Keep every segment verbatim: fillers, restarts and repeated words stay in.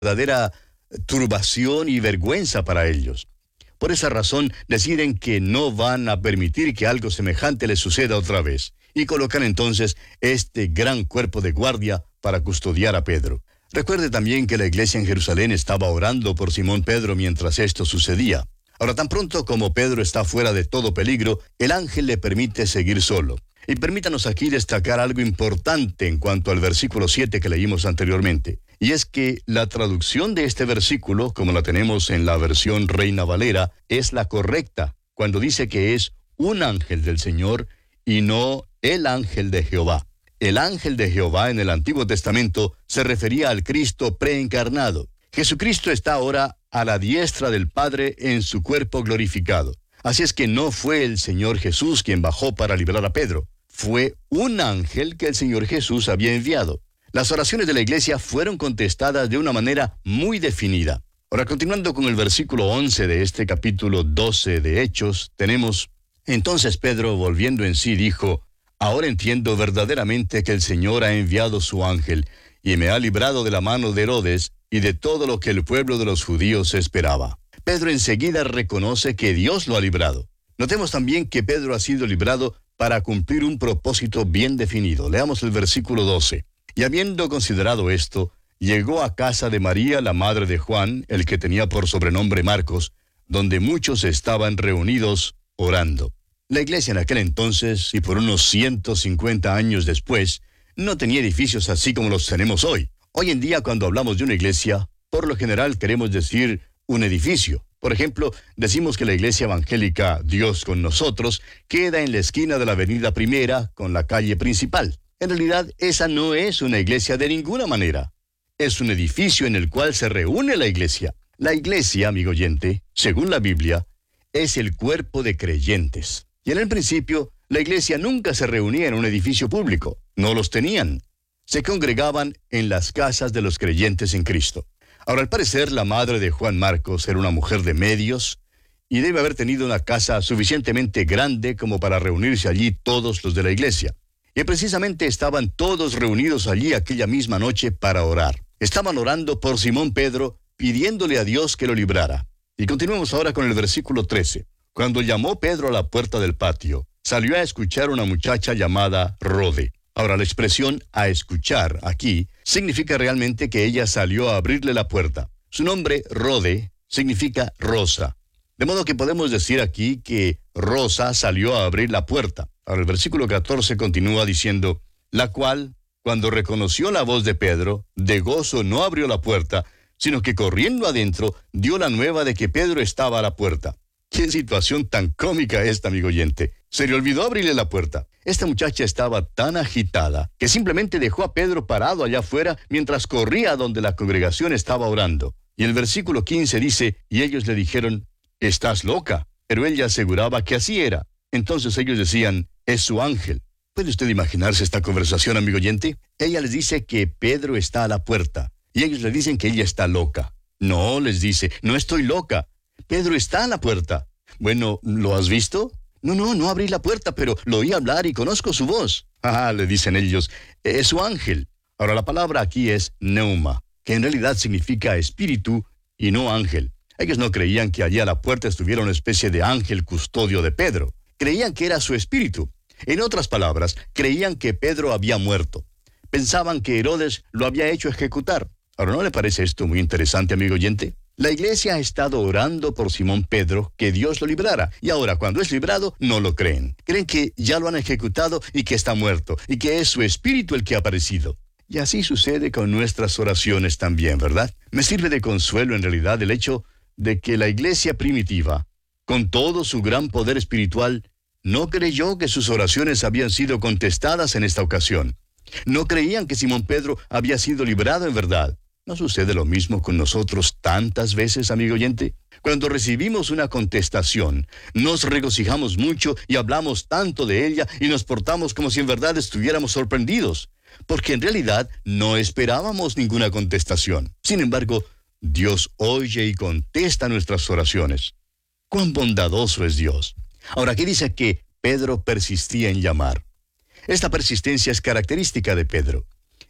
verdadera turbación y vergüenza para ellos. Por esa razón deciden que no van a permitir que algo semejante les suceda otra vez, y colocan entonces este gran cuerpo de guardia para custodiar a Pedro. Recuerde también que la iglesia en Jerusalén estaba orando por Simón Pedro mientras esto sucedía. Ahora, tan pronto como Pedro está fuera de todo peligro, el ángel le permite seguir solo. Y permítanos aquí destacar algo importante en cuanto al versículo siete que leímos anteriormente. Y es que la traducción de este versículo, como la tenemos en la versión Reina Valera, es la correcta, cuando dice que es un ángel del Señor y no el ángel de Jehová. El ángel de Jehová en el Antiguo Testamento se refería al Cristo preencarnado. Jesucristo está ahora a la diestra del Padre en su cuerpo glorificado. Así es que no fue el Señor Jesús quien bajó para librar a Pedro. Fue un ángel que el Señor Jesús había enviado. Las oraciones de la iglesia fueron contestadas de una manera muy definida. Ahora, continuando con el versículo once de este capítulo doce de Hechos, tenemos: entonces Pedro, volviendo en sí, dijo: ahora entiendo verdaderamente que el Señor ha enviado su ángel, y me ha librado de la mano de Herodes y de todo lo que el pueblo de los judíos esperaba. Pedro enseguida reconoce que Dios lo ha librado. Notemos también que Pedro ha sido librado para cumplir un propósito bien definido. Leamos el versículo doce. Y habiendo considerado esto, llegó a casa de María, la madre de Juan, el que tenía por sobrenombre Marcos, donde muchos estaban reunidos orando. La iglesia en aquel entonces, y por unos ciento cincuenta años después, no tenía edificios así como los tenemos hoy. Hoy en día, cuando hablamos de una iglesia, por lo general queremos decir un edificio. Por ejemplo, decimos que la iglesia evangélica Dios con Nosotros queda en la esquina de la avenida Primera con la calle principal. En realidad, esa no es una iglesia de ninguna manera. Es un edificio en el cual se reúne la iglesia. La iglesia, amigo oyente, según la Biblia, es el cuerpo de creyentes. Y en el principio, la iglesia nunca se reunía en un edificio público. No los tenían. Se congregaban en las casas de los creyentes en Cristo. Ahora, al parecer, la madre de Juan Marcos era una mujer de medios y debe haber tenido una casa suficientemente grande como para reunirse allí todos los de la iglesia. Y precisamente estaban todos reunidos allí aquella misma noche para orar. Estaban orando por Simón Pedro, pidiéndole a Dios que lo librara. Y continuemos ahora con el versículo trece. Cuando llamó Pedro a la puerta del patio, salió a escuchar una muchacha llamada Rode. Ahora, la expresión a escuchar aquí significa realmente que ella salió a abrirle la puerta. Su nombre, Rode, significa rosa. De modo que podemos decir aquí que Rosa salió a abrir la puerta. Ahora el versículo catorce continúa diciendo: la cual, cuando reconoció la voz de Pedro, de gozo no abrió la puerta, sino que corriendo adentro dio la nueva de que Pedro estaba a la puerta. ¡Qué situación tan cómica esta, amigo oyente! Se le olvidó abrirle la puerta. Esta muchacha estaba tan agitada que simplemente dejó a Pedro parado allá afuera mientras corría donde la congregación estaba orando. Y el versículo quince dice: y ellos le dijeron: «¿Estás loca?». Pero ella aseguraba que así era. Entonces ellos decían: «Es su ángel». ¿Puede usted imaginarse esta conversación, amigo oyente? Ella les dice que Pedro está a la puerta, y ellos le dicen que ella está loca. No, les dice, no estoy loca. Pedro está a la puerta. Bueno, ¿lo has visto? No, no, no abrí la puerta, pero lo oí hablar y conozco su voz. Ah, le dicen ellos, es su ángel. Ahora, la palabra aquí es neuma, que en realidad significa espíritu y no ángel. Ellos no creían que allí a la puerta estuviera una especie de ángel custodio de Pedro. Creían que era su espíritu. En otras palabras, creían que Pedro había muerto. Pensaban que Herodes lo había hecho ejecutar. Ahora, ¿no le parece esto muy interesante, amigo oyente? La iglesia ha estado orando por Simón Pedro, que Dios lo librara. Y ahora, cuando es librado, no lo creen. Creen que ya lo han ejecutado y que está muerto, y que es su espíritu el que ha aparecido. Y así sucede con nuestras oraciones también, ¿verdad? Me sirve de consuelo en realidad el hecho de que la iglesia primitiva, con todo su gran poder espiritual, no creyó que sus oraciones habían sido contestadas en esta ocasión. No creían que Simón Pedro había sido librado en verdad. ¿No sucede lo mismo con nosotros tantas veces, amigo oyente? Cuando recibimos una contestación, nos regocijamos mucho y hablamos tanto de ella y nos portamos como si en verdad estuviéramos sorprendidos, porque en realidad no esperábamos ninguna contestación. Sin embargo, Dios oye y contesta nuestras oraciones. ¡Cuán bondadoso es Dios! Ahora, aquí dice que Pedro persistía en llamar. Esta persistencia es característica de Pedro.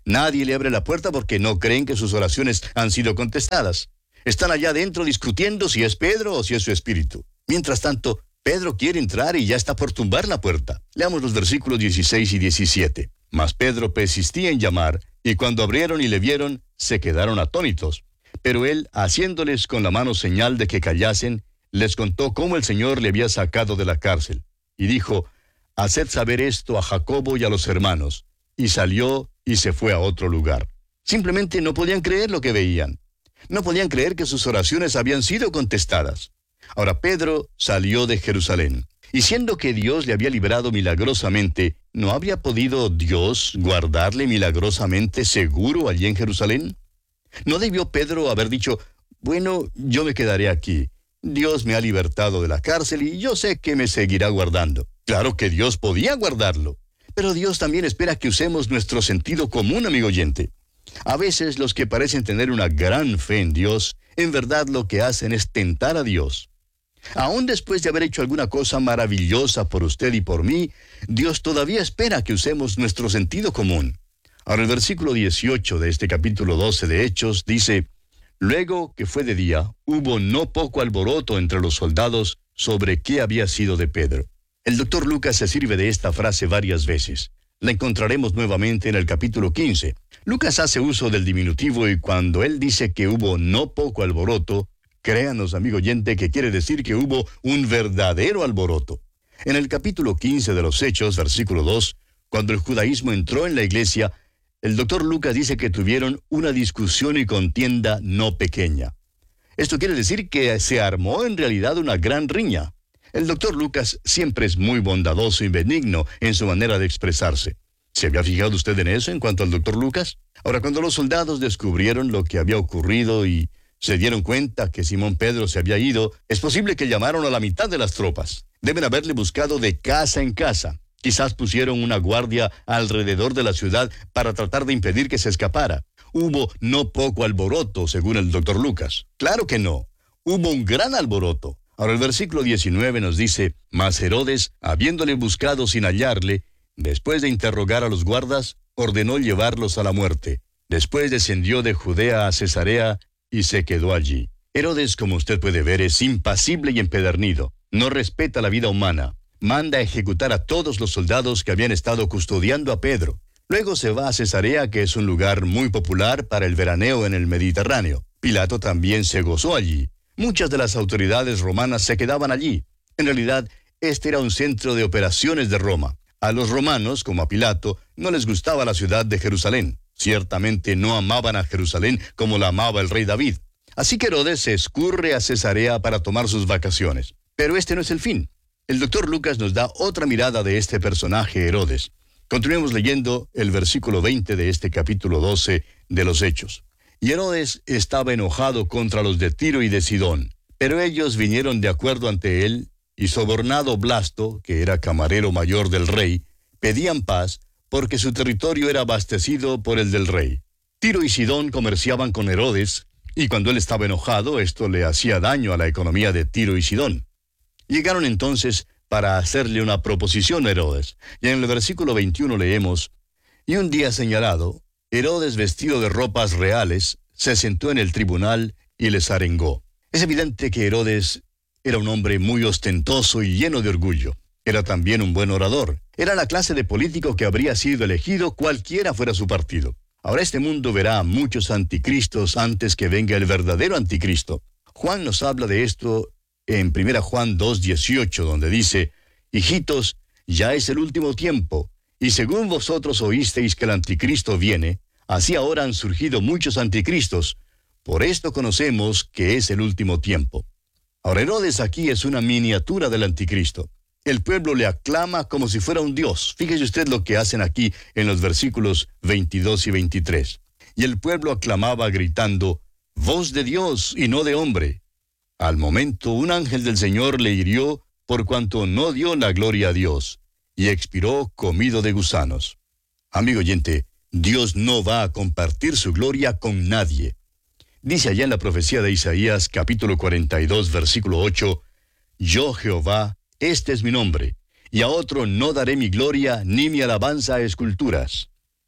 Nadie le abre la puerta porque no creen que sus oraciones han sido contestadas. Están allá adentro discutiendo si es Pedro o si es su espíritu. Mientras tanto, Pedro quiere entrar y ya está por tumbar la puerta. Leamos los versículos dieciséis y diecisiete. Mas Pedro persistía en llamar, y cuando abrieron y le vieron, se quedaron atónitos. Pero él, haciéndoles con la mano señal de que callasen, les contó cómo el Señor le había sacado de la cárcel. Y dijo, haced saber esto a Jacobo y a los hermanos. Y salió y se fue a otro lugar. Simplemente no podían creer lo que veían. No podían creer que sus oraciones habían sido contestadas. Ahora Pedro salió de Jerusalén. Y siendo que Dios le había librado milagrosamente, ¿no habría podido Dios guardarle milagrosamente seguro allí en Jerusalén? ¿No debió Pedro haber dicho, bueno, yo me quedaré aquí? Dios me ha libertado de la cárcel y yo sé que me seguirá guardando. Claro que Dios podía guardarlo. Pero Dios también espera que usemos nuestro sentido común, amigo oyente. A veces los que parecen tener una gran fe en Dios, en verdad lo que hacen es tentar a Dios. Aún después de haber hecho alguna cosa maravillosa por usted y por mí, Dios todavía espera que usemos nuestro sentido común. Ahora el versículo dieciocho de este capítulo doce de Hechos dice, luego que fue de día, hubo no poco alboroto entre los soldados sobre qué había sido de Pedro. El doctor Lucas se sirve de esta frase varias veces. La encontraremos nuevamente en el capítulo quince. Lucas hace uso del diminutivo y cuando él dice que hubo no poco alboroto, créanos, amigo oyente, que quiere decir que hubo un verdadero alboroto. En el capítulo quince de los Hechos, versículo dos, cuando el judaísmo entró en la iglesia, el doctor Lucas dice que tuvieron una discusión y contienda no pequeña. Esto quiere decir que se armó en realidad una gran riña. El doctor Lucas siempre es muy bondadoso y benigno en su manera de expresarse. ¿Se había fijado usted en eso en cuanto al doctor Lucas? Ahora, cuando los soldados descubrieron lo que había ocurrido y se dieron cuenta que Simón Pedro se había ido, es posible que llamaron a la mitad de las tropas. Deben haberle buscado de casa en casa. Quizás pusieron una guardia alrededor de la ciudad para tratar de impedir que se escapara. Hubo no poco alboroto, según el doctor Lucas. Claro que no. Hubo un gran alboroto. Ahora el versículo diecinueve nos dice, mas Herodes, habiéndole buscado sin hallarle, después de interrogar a los guardas, ordenó llevarlos a la muerte. Después descendió de Judea a Cesarea y se quedó allí. Herodes, como usted puede ver, es impasible y empedernido. No respeta la vida humana. Manda a ejecutar a todos los soldados que habían estado custodiando a Pedro. Luego se va a Cesarea, que es un lugar muy popular para el veraneo en el Mediterráneo. Pilato también se gozó allí. Muchas de las autoridades romanas se quedaban allí. En realidad, este era un centro de operaciones de Roma. A los romanos, como a Pilato, no les gustaba la ciudad de Jerusalén. Ciertamente no amaban a Jerusalén como la amaba el rey David. Así que Herodes se escurre a Cesarea para tomar sus vacaciones. Pero este no es el fin. El doctor Lucas nos da otra mirada de este personaje Herodes. Continuemos leyendo el versículo veinte de este capítulo doce de los Hechos. Y Herodes estaba enojado contra los de Tiro y de Sidón, pero ellos vinieron de acuerdo ante él, y sobornado Blasto, que era camarero mayor del rey, pedían paz, porque su territorio era abastecido por el del rey. Tiro y Sidón comerciaban con Herodes, y cuando él estaba enojado, esto le hacía daño a la economía de Tiro y Sidón. Llegaron entonces para hacerle una proposición a Herodes, y en el versículo veintiuno leemos, y un día señalado, Herodes, vestido de ropas reales, se sentó en el tribunal y les arengó. Es evidente que Herodes era un hombre muy ostentoso y lleno de orgullo. Era también un buen orador. Era la clase de político que habría sido elegido cualquiera fuera su partido. Ahora este mundo verá a muchos anticristos antes que venga el verdadero anticristo. Juan nos habla de esto en primera Juan dos dieciocho, donde dice, hijitos, ya es el último tiempo. Y según vosotros oísteis que el anticristo viene, así ahora han surgido muchos anticristos. Por esto conocemos que es el último tiempo. Ahora Herodes aquí es una miniatura del anticristo. El pueblo le aclama como si fuera un dios. Fíjese usted lo que hacen aquí en los versículos veintidós y veintitrés. Y el pueblo aclamaba gritando, voz de Dios y no de hombre. Al momento un ángel del Señor le hirió por cuanto no dio la gloria a Dios, y expiró comido de gusanos. Amigo oyente, Dios no va a compartir su gloria con nadie. Dice allá en la profecía de Isaías, capítulo cuarenta y dos, versículo ocho, yo Jehová, este es mi nombre, y a otro no daré mi gloria ni mi alabanza a esculturas.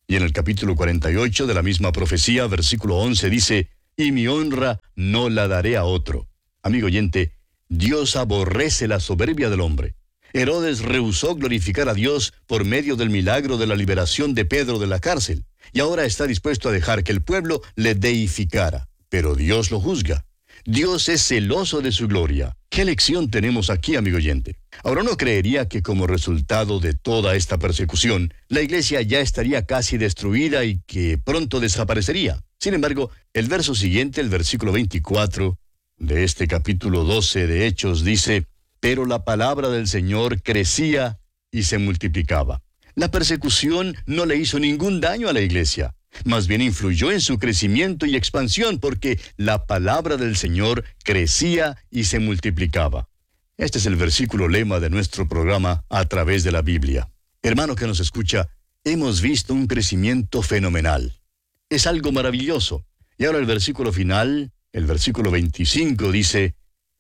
Y en el capítulo cuarenta y ocho de la misma profecía, versículo once, dice, y mi honra no la daré a otro. Amigo oyente, Dios aborrece la soberbia del hombre. Herodes rehusó glorificar a Dios por medio del milagro de la liberación de Pedro de la cárcel, y ahora está dispuesto a dejar que el pueblo le deificara. Pero Dios lo juzga. Dios es celoso de su gloria. ¿Qué lección tenemos aquí, amigo oyente? Ahora, no creería que como resultado de toda esta persecución, la iglesia ya estaría casi destruida y que pronto desaparecería. Sin embargo, el verso siguiente, el versículo veinticuatro de este capítulo doce de Hechos, dice, pero la palabra del Señor crecía y se multiplicaba. La persecución no le hizo ningún daño a la iglesia. Más bien influyó en su crecimiento y expansión porque la palabra del Señor crecía y se multiplicaba. Este es el versículo lema de nuestro programa A Través de la Biblia. Hermano que nos escucha, hemos visto un crecimiento fenomenal. Es algo maravilloso. Y ahora el versículo final, el versículo veinticinco dice,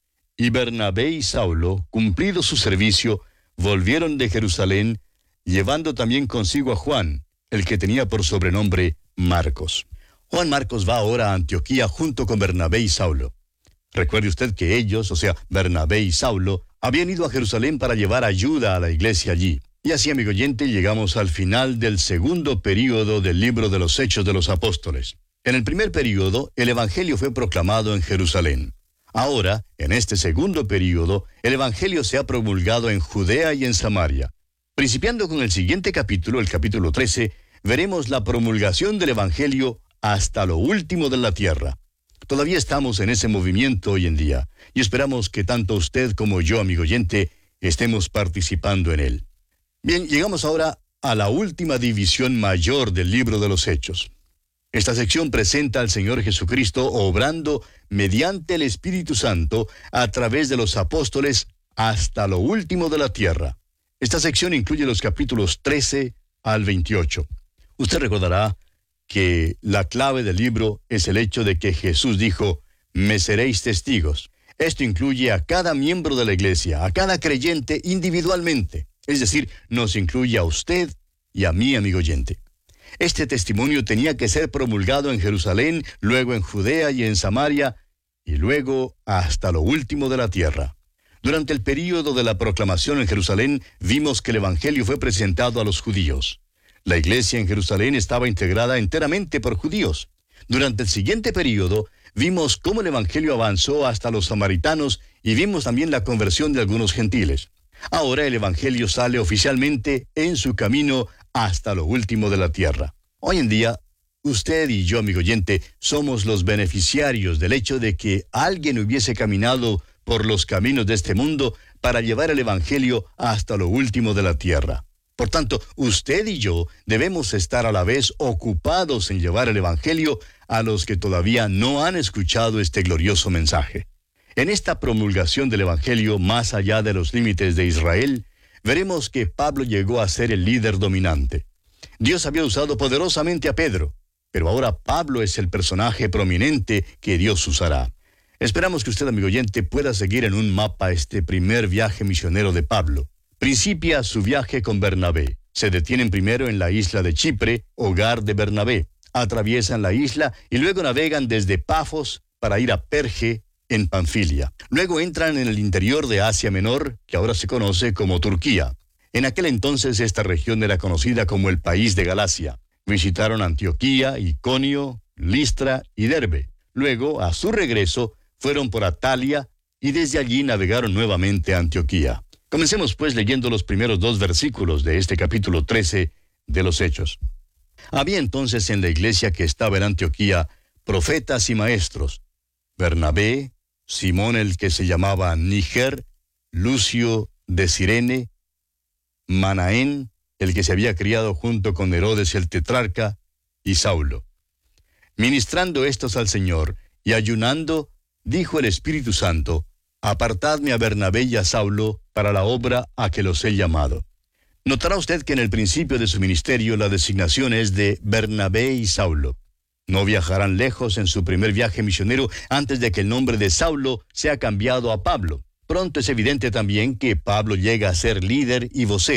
y Bernabé y Saulo, cumplido su servicio, volvieron de Jerusalén, llevando también consigo a Juan, el que tenía por sobrenombre Marcos. Juan Marcos va ahora a Antioquía junto con Bernabé y Saulo. Recuerde usted que ellos, o sea, Bernabé y Saulo, habían ido a Jerusalén para llevar ayuda a la iglesia allí. Y así, amigo oyente, llegamos al final del segundo período del libro de los Hechos de los Apóstoles. En el primer período, el Evangelio fue proclamado en Jerusalén. Ahora, en este segundo período, el Evangelio se ha promulgado en Judea y en Samaria. Principiando con el siguiente capítulo, el capítulo trece, veremos la promulgación del Evangelio hasta lo último de la tierra. Todavía estamos en ese movimiento hoy en día, y esperamos que tanto usted como yo, amigo oyente, estemos participando en él. Bien, llegamos ahora a la última división mayor del libro de los Hechos. Esta sección presenta al Señor Jesucristo obrando mediante el Espíritu Santo a través de los apóstoles hasta lo último de la tierra. Esta sección incluye los capítulos trece al veintiocho. Usted recordará que la clave del libro es el hecho de que Jesús dijo, me seréis testigos. Esto incluye a cada miembro de la iglesia, a cada creyente individualmente. Es decir, nos incluye a usted y a mí, amigo oyente. Este testimonio tenía que ser promulgado en Jerusalén, luego en Judea y en Samaria, y luego hasta lo último de la tierra. Durante el período de la proclamación en Jerusalén, vimos que el Evangelio fue presentado a los judíos. La iglesia en Jerusalén estaba integrada enteramente por judíos. Durante el siguiente período, vimos cómo el Evangelio avanzó hasta los samaritanos y vimos también la conversión de algunos gentiles. Ahora el Evangelio sale oficialmente en su camino hasta lo último de la tierra. Hoy en día, usted y yo, amigo oyente, somos los beneficiarios del hecho de que alguien hubiese caminado por los caminos de este mundo para llevar el Evangelio hasta lo último de la tierra. Por tanto, usted y yo debemos estar a la vez ocupados en llevar el Evangelio a los que todavía no han escuchado este glorioso mensaje. En esta promulgación del Evangelio más allá de los límites de Israel, veremos que Pablo llegó a ser el líder dominante. Dios había usado poderosamente a Pedro, pero ahora Pablo es el personaje prominente que Dios usará. Esperamos que usted, amigo oyente, pueda seguir en un mapa este primer viaje misionero de Pablo. Principia su viaje con Bernabé. Se detienen primero en la isla de Chipre, hogar de Bernabé. Atraviesan la isla y luego navegan desde Pafos para ir a Perge, en Panfilia. Luego entran en el interior de Asia Menor, que ahora se conoce como Turquía. En aquel entonces esta región era conocida como el país de Galacia. Visitaron Antioquía, Iconio, Listra y Derbe. Luego, a su regreso, fueron por Atalia y desde allí navegaron nuevamente a Antioquía. Comencemos pues leyendo los primeros dos versículos de este capítulo trece de los Hechos. Había entonces en la iglesia que estaba en Antioquía profetas y maestros: Bernabé, Simón el que se llamaba Níger, Lucio de Cirene, Manaén, el que se había criado junto con Herodes el tetrarca, y Saulo. Ministrando estos al Señor y ayunando, dijo el Espíritu Santo: apartadme a Bernabé y a Saulo para la obra a que los he llamado. Notará usted que en el principio de su ministerio la designación es de Bernabé y Saulo. No viajarán lejos en su primer viaje misionero antes de que el nombre de Saulo sea cambiado a Pablo. Pronto es evidente también que Pablo llega a ser líder y vocero,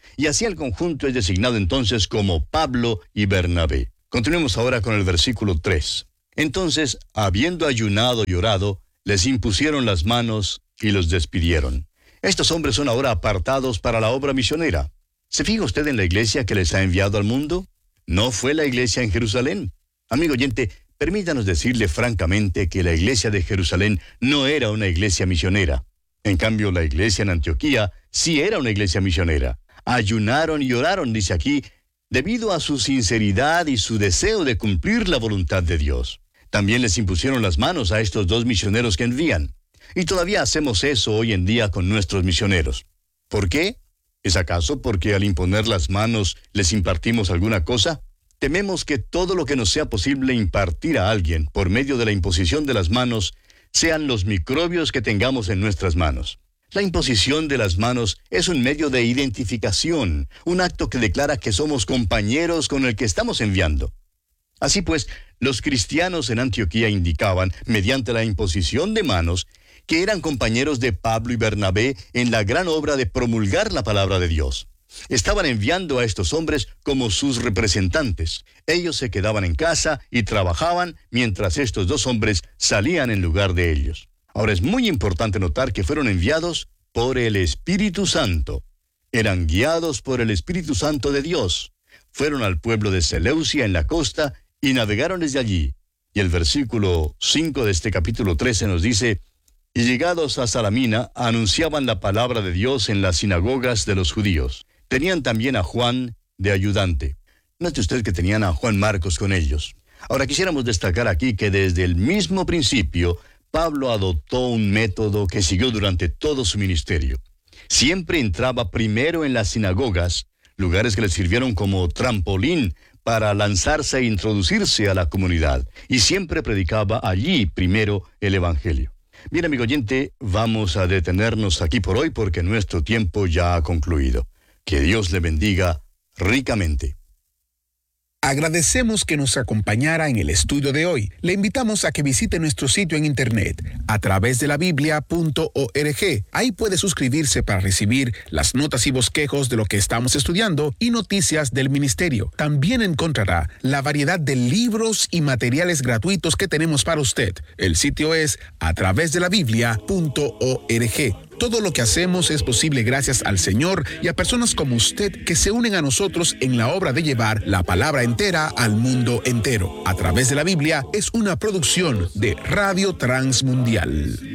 Y así el conjunto es designado entonces como Pablo y Bernabé. Continuemos ahora con el versículo tres. Entonces, habiendo ayunado y orado, les impusieron las manos y los despidieron. Estos hombres son ahora apartados para la obra misionera. ¿Se fija usted en la iglesia que les ha enviado al mundo? No fue la iglesia en Jerusalén. Amigo oyente, permítanos decirle francamente que la iglesia de Jerusalén no era una iglesia misionera. En cambio, la iglesia en Antioquía sí era una iglesia misionera. Ayunaron y oraron, dice aquí, debido a su sinceridad y su deseo de cumplir la voluntad de Dios. También les impusieron las manos a estos dos misioneros que envían. Y todavía hacemos eso hoy en día con nuestros misioneros. ¿Por qué? ¿Es acaso porque al imponer las manos les impartimos alguna cosa? Tememos que todo lo que nos sea posible impartir a alguien por medio de la imposición de las manos sean los microbios que tengamos en nuestras manos. La imposición de las manos es un medio de identificación, un acto que declara que somos compañeros con el que estamos enviando. Así pues, los cristianos en Antioquía indicaban, mediante la imposición de manos, que eran compañeros de Pablo y Bernabé en la gran obra de promulgar la palabra de Dios. Estaban enviando a estos hombres como sus representantes. Ellos se quedaban en casa y trabajaban mientras estos dos hombres salían en lugar de ellos. Ahora es muy importante notar que fueron enviados por el Espíritu Santo. Eran guiados por el Espíritu Santo de Dios. Fueron al pueblo de Seleucia en la costa y navegaron desde allí. Y el versículo cinco de este capítulo trece nos dice: y llegados a Salamina, anunciaban la palabra de Dios en las sinagogas de los judíos. Tenían también a Juan de ayudante. Note usted que tenían a Juan Marcos con ellos. Ahora quisiéramos destacar aquí que desde el mismo principio, Pablo adoptó un método que siguió durante todo su ministerio. Siempre entraba primero en las sinagogas, lugares que le sirvieron como trampolín para lanzarse e introducirse a la comunidad, y siempre predicaba allí primero el Evangelio. Bien, amigo oyente, vamos a detenernos aquí por hoy porque nuestro tiempo ya ha concluido. Que Dios le bendiga ricamente. Agradecemos que nos acompañara en el estudio de hoy. Le invitamos a que visite nuestro sitio en internet a través de la biblia punto org. Ahí puede suscribirse para recibir las notas y bosquejos de lo que estamos estudiando y noticias del ministerio. También encontrará la variedad de libros y materiales gratuitos que tenemos para usted. El sitio es a través de la biblia punto org. Todo lo que hacemos es posible gracias al Señor y a personas como usted que se unen a nosotros en la obra de llevar la palabra entera al mundo entero. A través de la Biblia es una producción de Radio Transmundial.